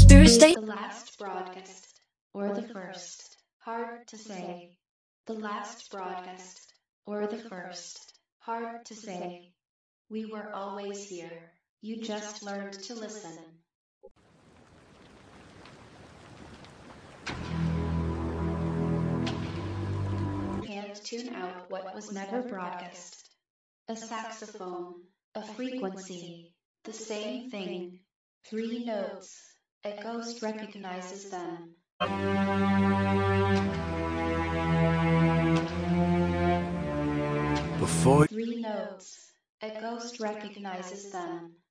Spirit state. The last broadcast, or the first. Hard to say. The last broadcast, or the first. Hard to say. We were always here. You just learned to listen. Can't tune out what was never broadcast. A saxophone, a frequency, the same thing. 3 notes. A ghost recognizes them. Before 3 notes. A ghost recognizes them.